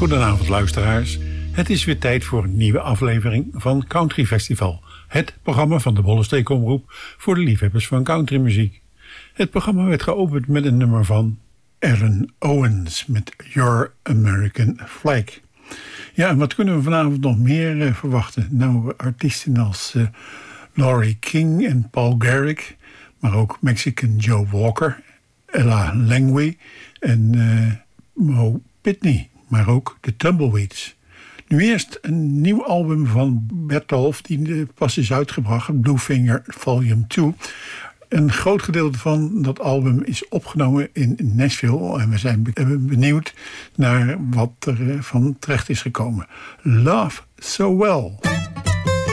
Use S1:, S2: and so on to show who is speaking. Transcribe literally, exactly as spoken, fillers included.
S1: Goedenavond luisteraars. Het is weer tijd voor een nieuwe aflevering van Country Festival. Het programma van de Bollensteek-omroep voor de liefhebbers van countrymuziek. Het programma werd geopend met een nummer van Aaron Owens met Your American Flag. Ja, en wat kunnen we vanavond nog meer uh, verwachten? Nou, artiesten als uh, Laurie King en Paul Garrick, maar ook Mexican Joe Walker, Ella Langley en uh, Mo Pitney, maar ook de Tumbleweeds. Nu eerst een nieuw album van Bertolf, die pas is uitgebracht, Bluefinger Volume twee. Een groot gedeelte van dat album is opgenomen in Nashville. En we zijn benieuwd naar wat er van terecht is gekomen. Love So Well.